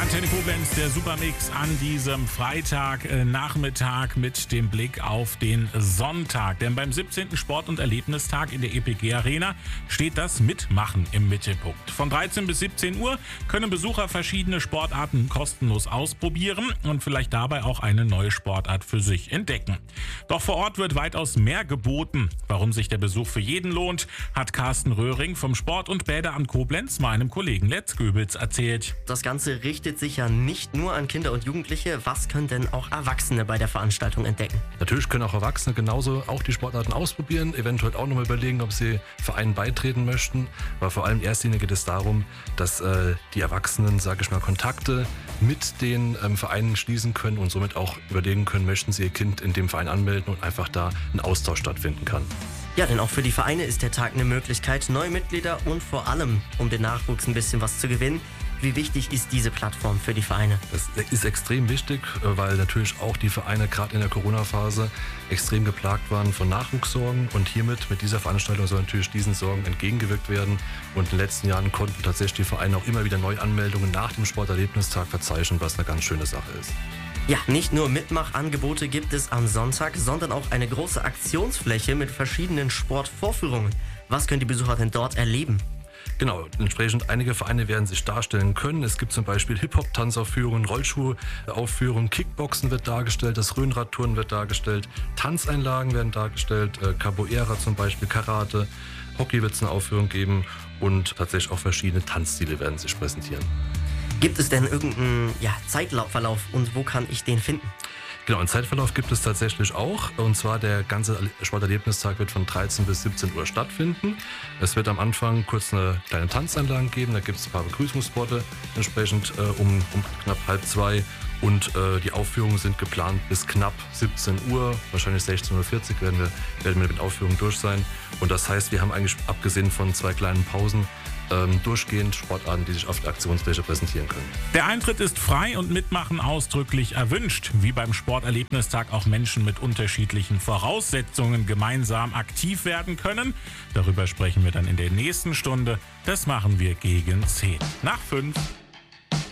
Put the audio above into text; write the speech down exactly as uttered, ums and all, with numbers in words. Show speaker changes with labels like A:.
A: Antenne Koblenz, der Supermix an diesem Freitagnachmittag mit dem Blick auf den Sonntag. Denn beim siebzehnten Sport- und Erlebnistag in der E P G Arena steht das Mitmachen im Mittelpunkt. Von dreizehn bis siebzehn Uhr können Besucher verschiedene Sportarten kostenlos ausprobieren und vielleicht dabei auch eine neue Sportart für sich entdecken. Doch vor Ort wird weitaus mehr geboten. Warum sich der Besuch für jeden lohnt, hat Carsten Röhring vom Sport- und Bäderamt Koblenz meinem Kollegen Letz Goebels erzählt.
B: Das Ganze richtet sich ja nicht nur an Kinder und Jugendliche. Was können denn auch Erwachsene bei der Veranstaltung entdecken?
C: Natürlich können auch Erwachsene genauso auch die Sportarten ausprobieren, eventuell auch nochmal überlegen, ob sie Vereinen beitreten möchten. Aber vor allem in erster Linie geht es darum, dass äh, die Erwachsenen, sage ich mal, Kontakte mit den ähm, Vereinen schließen können und somit auch überlegen können, möchten sie ihr Kind in dem Verein anmelden und einfach da ein Austausch stattfinden kann.
B: Ja, denn auch für die Vereine ist der Tag eine Möglichkeit, neue Mitglieder und vor allem, um den Nachwuchs ein bisschen was zu gewinnen. Wie wichtig ist diese Plattform für die Vereine?
C: Das ist extrem wichtig, weil natürlich auch die Vereine gerade in der Corona-Phase extrem geplagt waren von Nachwuchssorgen. Und hiermit, mit dieser Veranstaltung, soll natürlich diesen Sorgen entgegengewirkt werden. Und in den letzten Jahren konnten tatsächlich die Vereine auch immer wieder Neuanmeldungen nach dem Sporterlebnistag verzeichnen, was eine ganz schöne Sache ist.
B: Ja, nicht nur Mitmachangebote gibt es am Sonntag, sondern auch eine große Aktionsfläche mit verschiedenen Sportvorführungen. Was können die Besucher denn dort erleben?
C: Genau, entsprechend einige Vereine werden sich darstellen können. Es gibt zum Beispiel Hip-Hop-Tanzaufführungen, Rollschuhaufführungen, Kickboxen wird dargestellt, das Rhönradturnen wird dargestellt, Tanzeinlagen werden dargestellt, äh, Capoeira zum Beispiel, Karate, Hockey wird es eine Aufführung geben und tatsächlich auch verschiedene Tanzstile werden sich präsentieren.
B: Gibt es denn irgendeinen ja, Zeitverlauf und wo kann ich den finden?
C: Genau, einen Zeitverlauf gibt es tatsächlich auch. Und zwar der ganze Sporterlebnistag wird von dreizehn bis siebzehn Uhr stattfinden. Es wird am Anfang kurz eine kleine Tanzeinlage geben. Da gibt es ein paar Begrüßungsworte entsprechend äh, um, um knapp halb zwei. Und äh, die Aufführungen sind geplant bis knapp siebzehn Uhr. Wahrscheinlich sechzehn Uhr vierzig werden wir, werden wir mit den Aufführungen durch sein. Und das heißt, wir haben eigentlich abgesehen von zwei kleinen Pausen Ähm, durchgehend Sportarten, die sich auf der Aktionsfläche präsentieren können.
A: Der Eintritt ist frei und Mitmachen ausdrücklich erwünscht. Wie beim Sporterlebnistag auch Menschen mit unterschiedlichen Voraussetzungen gemeinsam aktiv werden können. Darüber sprechen wir dann in der nächsten Stunde. Das machen wir gegen zehn nach fünf.